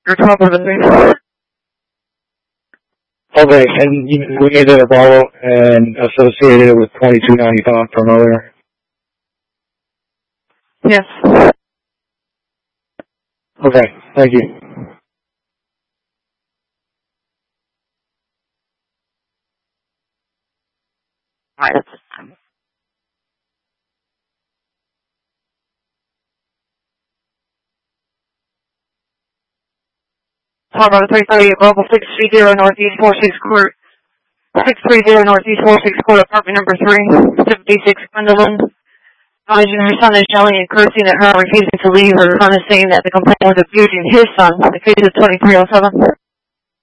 Your 12 Okay, and we made it a Bravo and associated it with 2295 per motor? Yes. Okay, thank you. Alright, that's this time. Bravo 338, Bravo 630 Northeast 46 Court. 630 Northeast 46 Court, apartment number 3, 76 Gwendolyn. Your son is yelling and cursing at her, refusing to leave. Her son is saying that the complaint was abusing his son. The case is 2307.